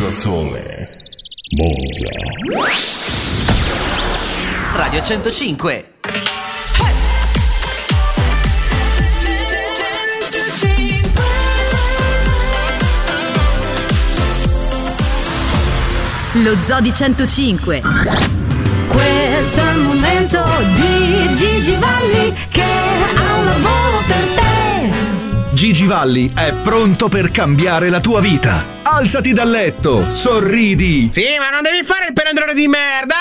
Monza Sole. Monza. Radio 105. Lo Zoo di 105. Questo è il momento di Gigi Valli che ha un lavoro per te. Gigi Valli è pronto per cambiare la tua vita. Alzati dal letto, sorridi. Sì, ma non devi fare il penandrone di merda,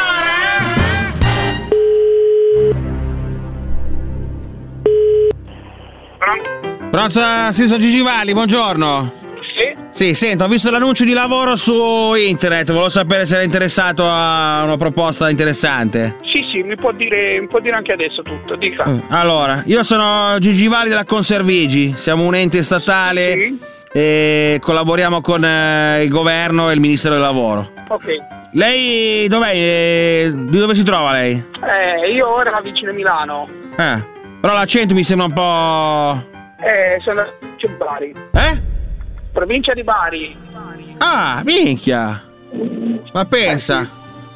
allora! Pronto, sì, sono Gigi Valli, buongiorno. Sì, sento, ho visto l'annuncio di lavoro su internet, volevo sapere se era interessato a una proposta interessante. Sì, mi può dire anche adesso tutto, dica. Allora, io sono Gigi Valli della Conservigi, siamo un ente statale, sì, e collaboriamo con il governo e il Ministero del Lavoro. Ok. Lei dov'è? Di dove si trova lei? Io ora vicino a Milano. Però l'accento mi sembra un po'... sono a Bari. Provincia di Bari. Ah, minchia! Ma pensa,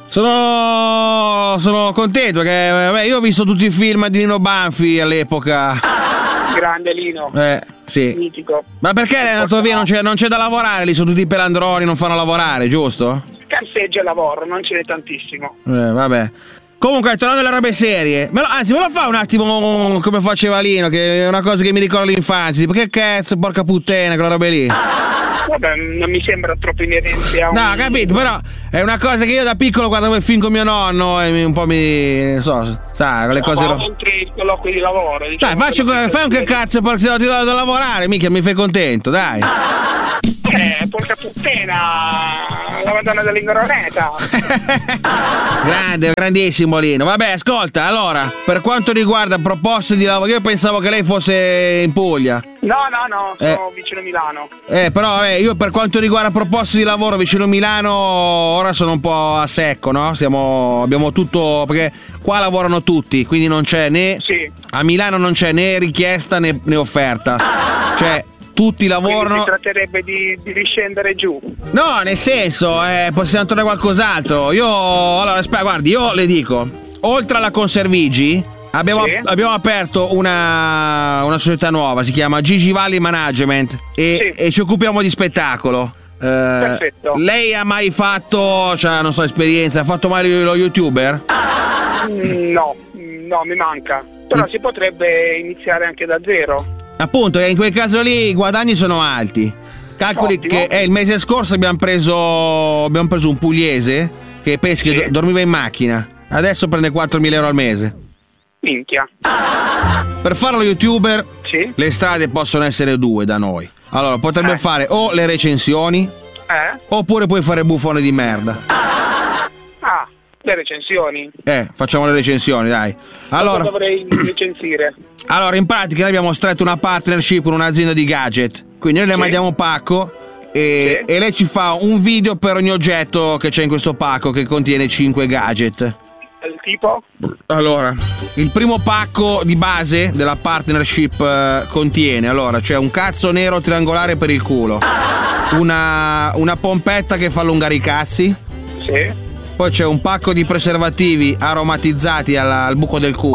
sono contento che io ho visto tutti i film di Lino Banfi all'epoca. Grande Lino. Sì. Mitico. Ma perché è andato via? Non c'è da lavorare lì, sono tutti pelandroni, non fanno lavorare, giusto? Carseggia e lavoro, non ce n'è tantissimo. Vabbè. Comunque, tornando alle robe serie, anzi, me lo fa un attimo come faceva Lino, che è una cosa che mi ricorda l'infanzia, tipo che cazzo, porca puttana, quella roba lì. Vabbè, non mi sembra troppo inerente a un... No, capito, però è una cosa che io da piccolo guardavo il film con mio nonno e un po' non so, sa, le cose... Ma oltre il colloquio di lavoro... Dai, fai un che cazzo, perché ti do da lavorare, mica mi fai contento, dai. Porca puttana, la Madonna dell'Ingoroneta. Grandissimo Lino. Vabbè, ascolta, allora, per quanto riguarda proposte di lavoro, io pensavo che lei fosse in Puglia. No, sono vicino a Milano. Però io per quanto riguarda proposte di lavoro vicino a Milano, ora sono un po' a secco, no? Abbiamo tutto, perché qua lavorano tutti, quindi non c'è né... Sì. A Milano non c'è né richiesta né offerta. Cioè... tutti lavorano. Quindi si tratterebbe di riscendere giù. No, nel senso, possiamo trovare qualcos'altro. Allora, aspetta, guardi, io le dico, oltre alla Conservigi abbiamo aperto una società nuova, si chiama Gigi Valli Management e ci occupiamo di spettacolo. Perfetto. Lei ha mai fatto, non so, esperienza, ha fatto mai lo YouTuber? No, mi manca. Però si potrebbe iniziare anche da zero. Appunto, in quel caso lì i guadagni sono alti. Calcoli che il mese scorso abbiamo preso un pugliese che pensi che dormiva in macchina. Adesso prende 4.000 euro al mese. Minchia. Per fare lo YouTuber, le strade possono essere due da noi. Allora, potrebbe fare o le recensioni, oppure puoi fare buffone di merda. Le recensioni. Facciamo le recensioni, dai. Allora, dovrei recensire. Allora, in pratica noi abbiamo stretto una partnership con un'azienda di gadget. Quindi noi le mandiamo un pacco e lei ci fa un video per ogni oggetto che c'è in questo pacco, che contiene 5 gadget. Il tipo? Allora, il primo pacco di base della partnership contiene, allora, c'è un cazzo nero triangolare per il culo, una pompetta che fa allungare i cazzi. Sì. Poi c'è un pacco di preservativi aromatizzati al buco del culo,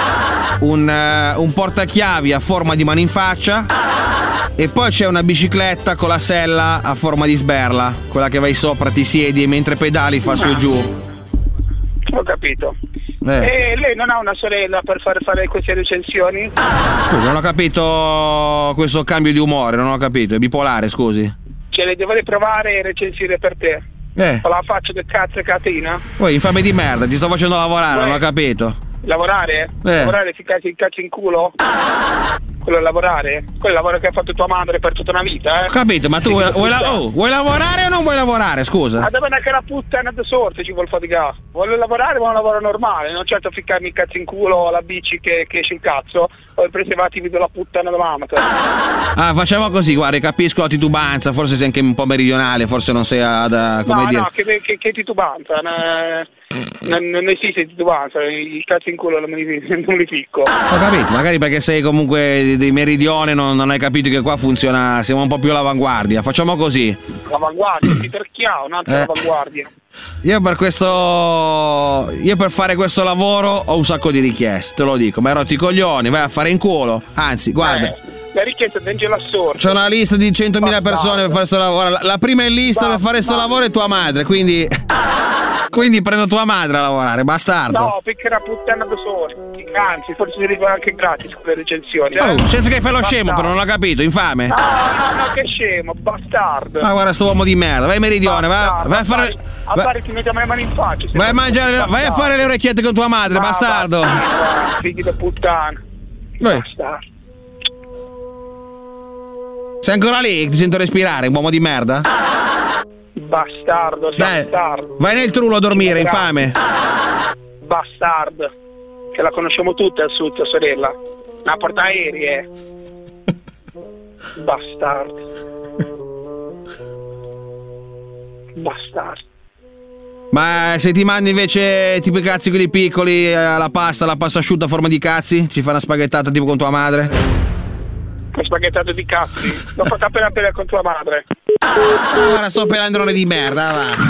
un portachiavi a forma di mano in faccia e poi c'è una bicicletta con la sella a forma di sberla, quella che vai sopra, ti siedi e mentre pedali fa su e giù. Ho capito. E lei non ha una sorella per fare queste recensioni? Scusa, non ho capito questo cambio di umore, non ho capito, è bipolare, scusi. Cioè le dovrei provare e recensire per te. Con la faccia del cazzo e catina? Poi infame di merda, ti sto facendo lavorare, non ho capito. Lavorare? Lavorare si cazzo in culo? Quello è lavorare? Quello è il lavoro che ha fatto tua madre per tutta una vita, Ho capito, ma tu vuoi lavorare o non vuoi lavorare, scusa? Ma dove è che la puttana da sorte ci vuol faticare? Voglio lavorare, ma un lavoro normale, non certo ficcarmi il cazzo in culo alla bici che esce il cazzo o i preservativi della puttana da mamma. Facciamo così, guarda, capisco la titubanza, forse sei anche un po' meridionale, forse non sei come dire. No, che titubanza, Non esiste titubanza, il cazzo in culo non li ficco. Ho capito, magari perché sei comunque di meridione non hai capito che qua funziona, siamo un po' più all'avanguardia. Facciamo così. L'avanguardia, Peter Chiao, un'altra avanguardia. Io per fare questo lavoro ho un sacco di richieste, te lo dico, ma hai rotto i coglioni, vai a fare in culo. Anzi, guarda. La richiesta di Angela Sorte. C'è una lista di 100.000 persone per fare questo lavoro. La prima in lista per fare questo lavoro è tua madre, quindi prendo tua madre a lavorare, bastardo. No, perché era puttana da sole. Anzi, forse si arriva anche gratis con le recensioni. Senza che fai lo scemo, però non ho capito, infame. No, che scemo, bastardo. Ma guarda sto uomo di merda, vai Meridione, vai a fare. Affari ti mettiamo le mani in faccia. Vai a fare le orecchiette con tua madre, bastardo. Figli da puttana. Bastardo. Sei ancora lì? Ti sento respirare, uomo di merda? Bastardo, bastardo. Vai nel trullo a dormire, infame. Bastardo. Che la conosciamo tutte al sud, tua sorella. Una portaerei, Bastardo. Bastardo. Ma se ti mandi invece tipo i cazzi quelli piccoli, la pasta asciutta a forma di cazzi, ci fai una spaghettata tipo con tua madre? Ho spaghettato di cazzi. L'ho fatta appena con tua madre. Guarda, sto per androne di merda, va.